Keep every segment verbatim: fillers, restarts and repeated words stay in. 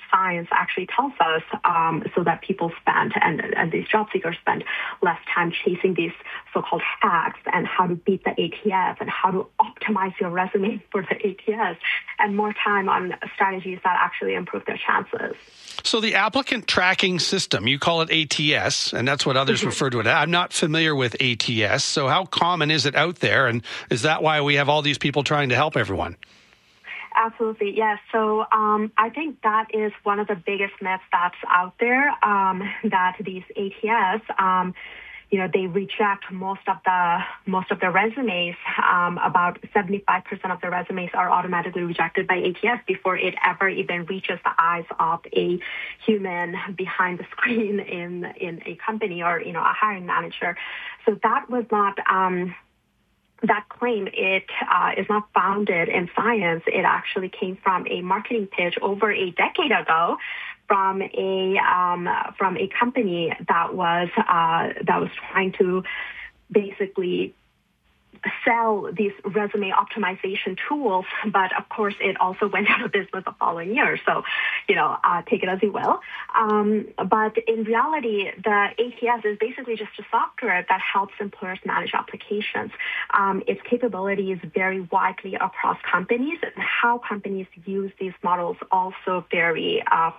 science actually tells us, um, so that people spend and, and these job seekers spend less time chasing these so-called hacks and how to beat the A T S and how to optimize your resume for the A T S, and more time on strategies that actually improve their chances. So the applicant tracking system, you call it A T S, and that's what others mm-hmm. refer to it. I'm not familiar with A T S, so how common is it out there, and is that why we have all these people trying to help everyone? Absolutely, yes. So um, I think that is one of the biggest myths that's out there, um, that these A T S, um, you know, they reject most of the most of the resumes. Um, about seventy-five percent of the resumes are automatically rejected by A T S before it ever even reaches the eyes of a human behind the screen in in a company or, you know, a hiring manager. So that was not. Um, That claim, it uh, is not founded in science. It actually came from a marketing pitch over a decade ago from a um, from a company that was uh, that was trying to basically sell these resume optimization tools, but of course it also went out of business the following year. So, you know, uh, take it as you will. Um, but in reality, the A T S is basically just a software that helps employers manage applications. Um, its capabilities vary widely across companies, and how companies use these models also vary. Uh,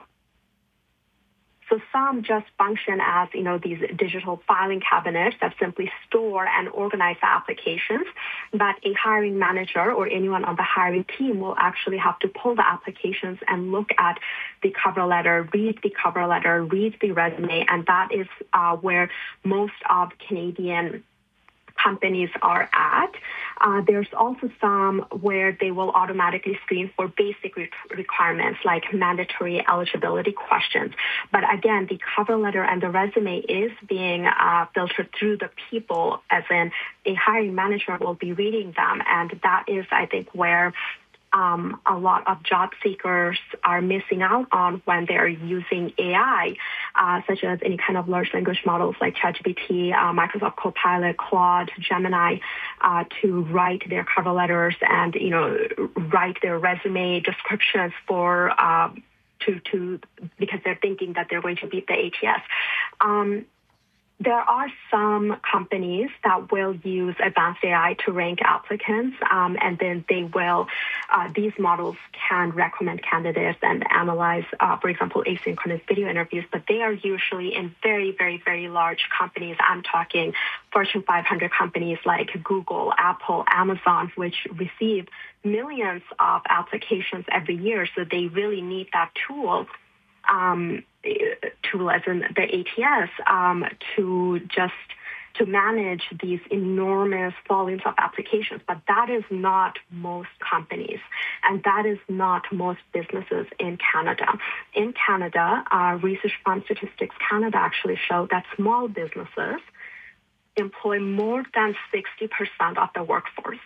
So some just function as, you know, these digital filing cabinets that simply store and organize the applications. But a hiring manager or anyone on the hiring team will actually have to pull the applications and look at the cover letter, read the cover letter, read the resume. And that is uh, where most of Canadian companies are at. Uh, there's also some where they will automatically screen for basic re- requirements like mandatory eligibility questions. But again, the cover letter and the resume is being uh, filtered through the people, as in a hiring manager will be reading them. And that is, I think, where Um, a lot of job seekers are missing out on when they're using A I, uh, such as any kind of large language models like ChatGPT, uh, Microsoft Copilot, Claude, Gemini, uh, to write their cover letters and, you know, write their resume descriptions for uh, to to because they're thinking that they're going to beat the A T S. Um, There are some companies that will use advanced A I to rank applicants, um, and then they will, uh, these models can recommend candidates and analyze, uh, for example, asynchronous video interviews, but they are usually in very, very, very large companies. I'm talking Fortune five hundred companies like Google, Apple, Amazon, which receive millions of applications every year, so they really need that tool. Um, tool as in the A T S um, to just to manage these enormous volumes of applications. But that is not most companies, and that is not most businesses in Canada. In Canada, uh, research from Statistics Canada actually showed that small businesses employ more than sixty percent of the workforce.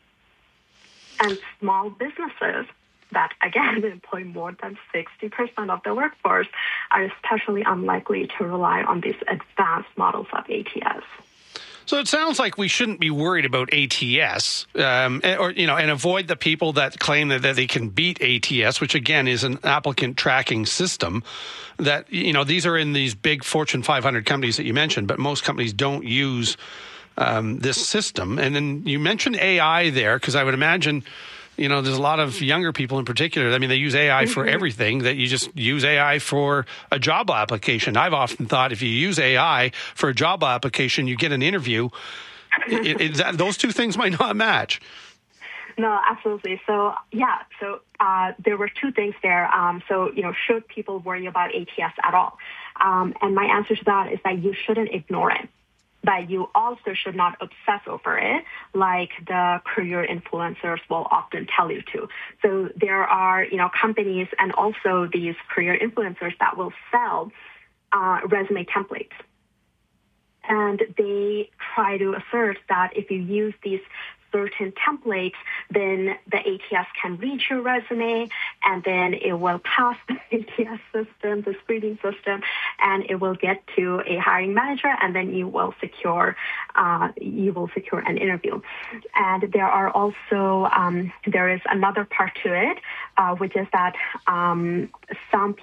And small businesses that, again, employ more than sixty percent of the workforce are especially unlikely to rely on these advanced models of A T S. So it sounds like we shouldn't be worried about A T S, um, or you know, and avoid the people that claim that, that they can beat A T S, which again is an applicant tracking system. That, you know, these are in these big Fortune five hundred companies that you mentioned, but most companies don't use um, this system. And then you mentioned A I there, because I would imagine, you know, there's a lot of younger people in particular. I mean, they use A I for everything, that you just use A I for a job application. I've often thought if you use A I for a job application, you get an interview. it, it, that, those two things might not match. No, absolutely. So, yeah, so uh, there were two things there. Um, so, you know, should people worry about A T S at all? Um, and my answer to that is that you shouldn't ignore it. But you also should not obsess over it like the career influencers will often tell you to. So there are, you know, companies and also these career influencers that will sell uh, resume templates. And they try to assert that if you use these certain templates, then the A T S can read your resume, and then it will pass the A T S system, the screening system, and it will get to a hiring manager, and then you will secure, uh, you will secure an interview. And there are also um, there is another part to it, uh, which is that um, some